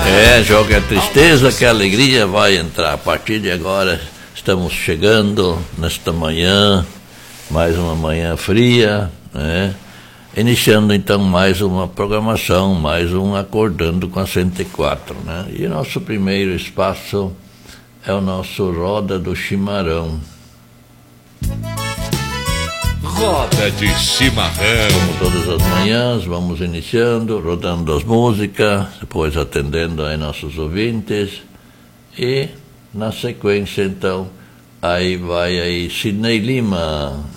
Jogo é tristeza que a alegria vai entrar. A partir de agora estamos chegando nesta manhã, mais uma manhã fria, né? Iniciando então mais uma programação, mais um Acordando com a 104, né? E nosso primeiro espaço é o nosso Roda do Chimarrão. Roda de Chimarrão. Como todas as manhãs, vamos iniciando, rodando as músicas, depois atendendo aí nossos ouvintes. E, na sequência, então, aí vai aí Sidney Lima.